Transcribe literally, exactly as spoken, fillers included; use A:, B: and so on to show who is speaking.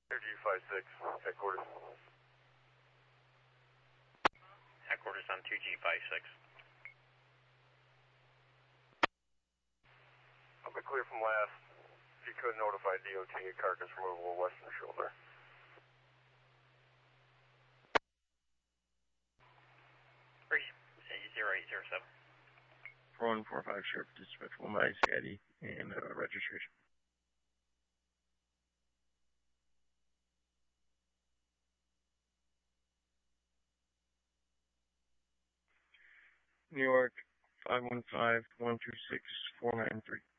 A: two G five six, headquarters.
B: Headquarters on two G five six.
A: I'll be clear from last. If you could notify D O T carcass removal western shoulder.
B: zero eight zero seven.
C: four one four five Sheriff Dispatch one by C I D and uh, registration. New York five one five one two six four nine three.